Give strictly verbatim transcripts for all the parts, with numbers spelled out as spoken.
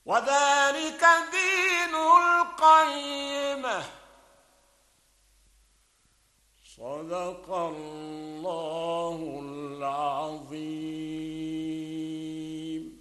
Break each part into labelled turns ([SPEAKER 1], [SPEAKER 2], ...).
[SPEAKER 1] وذلك دين القيمة. صدق الله العظيم.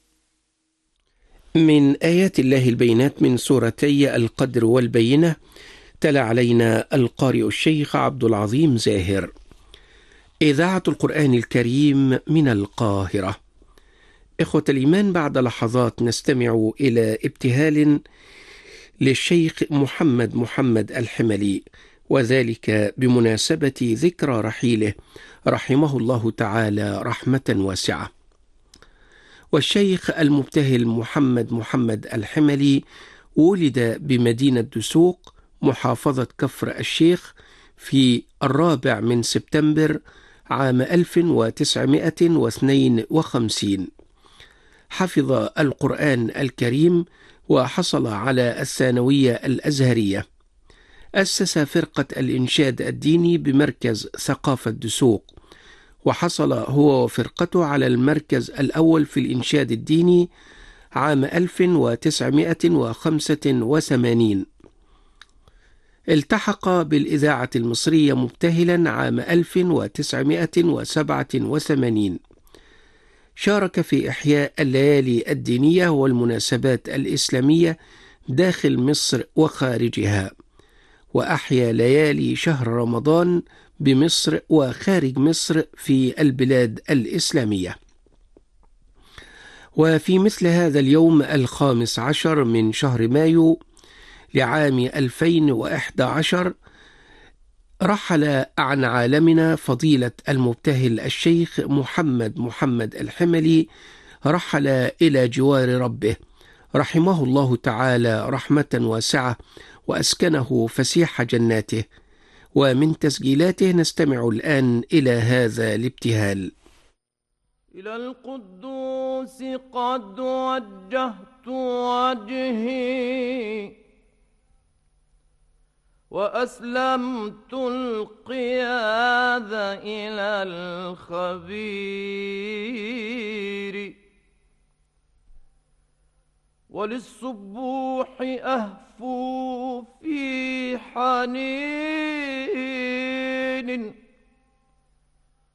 [SPEAKER 2] من آيات الله البينات من سورتي القدر والبينة. تلا علينا القارئ الشيخ عبد العظيم زاهر. إذاعة القرآن الكريم من القاهرة. إخوة الإيمان، بعد لحظات نستمع إلى ابتهال للشيخ محمد محمد الحملي، وذلك بمناسبة ذكرى رحيله رحمه الله تعالى رحمة واسعة. والشيخ المبتهل محمد محمد الحملي ولد بمدينة دسوق محافظة كفر الشيخ في الرابع من سبتمبر عام ألف وتسعمائة واثنين وخمسين. حفظ القرآن الكريم وحصل على الثانوية الأزهرية. أسس فرقة الإنشاد الديني بمركز ثقافة دسوق، وحصل هو وفرقته على المركز الأول في الإنشاد الديني عام ألف وتسعمائة وخمسة وثمانين. التحق بالإذاعة المصرية مبتهلا عام ألف وتسعمائة وسبعة وثمانين. شارك في إحياء الليالي الدينية والمناسبات الإسلامية داخل مصر وخارجها، وأحيا ليالي شهر رمضان بمصر وخارج مصر في البلاد الإسلامية. وفي مثل هذا اليوم الخامس عشر من شهر مايو لعام ألفين وإحدى عشر رحل عن عالمنا فضيلة المبتهل الشيخ محمد محمد الحملي، رحل إلى جوار ربه رحمه الله تعالى رحمة واسعة، وأسكنه فسيح جناته. ومن تسجيلاته نستمع الآن إلى هذا الابتهال.
[SPEAKER 3] إلى القدوس قد وجهت وجهي وأسلمت القيادة إلى الخبير، وللصبوح أهفو في حنين